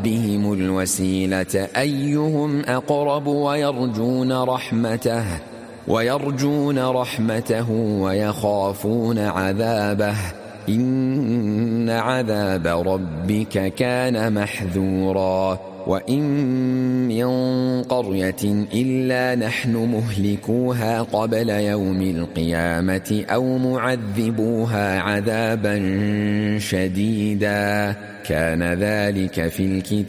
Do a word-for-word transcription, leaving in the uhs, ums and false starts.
ربهم الوسيلة أيهم أقرب ويرجون رحمته ويرجون رحمته ويخافون عذابه إن عذاب ربك كان محذورا وإن من قرية إلا نحن مهلكوها قبل يوم القيامة أو معذبوها عذابا شديدا كان ذلك في الكتاب